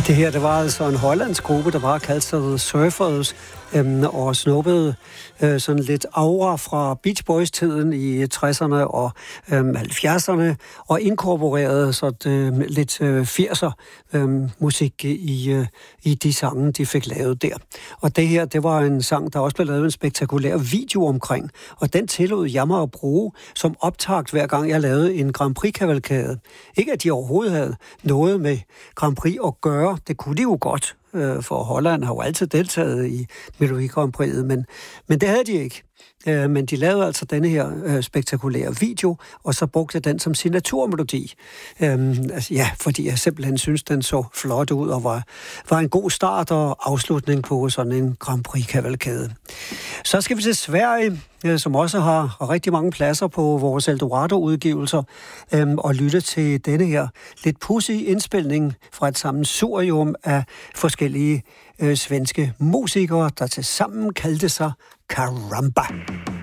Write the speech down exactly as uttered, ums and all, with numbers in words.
Det her, det var altså en hollandsk gruppe, der bare kaldte sig The Surfers, øhm, og snuppede øh, sådan lidt aura fra Beach Boys-tiden i tresserne og øhm, halvfjerdserne, og inkorporerede sådan øh, lidt øh, firser øh, musik i, øh, i de sange, de fik lavet der. Og det her, det var en sang, der også blev lavet en spektakulær video omkring, og den tillod jeg mig at bruge som optakt, hver gang jeg lavede en Grand Prix-kavalkade. Ikke at de overhovedet havde noget med Grand Prix at gøre. Det kunne de jo godt, for Holland har jo altid deltaget i Melodi Grand Prix'et, men, men det havde de ikke. Men de lavede altså denne her spektakulære video, og så brugte den som signaturmelodi. Altså, ja, fordi jeg simpelthen synes, den så flot ud, og var, var en god start og afslutning på sådan en Grand Prix-kavalkade. Så skal vi til Sverige, som også har rigtig mange pladser på vores Eldorado-udgivelser, og lytte til denne her lidt pudsige indspilning fra et sammensurium af forskellige øh, svenske musikere, der tilsammen kaldte sig Karamba.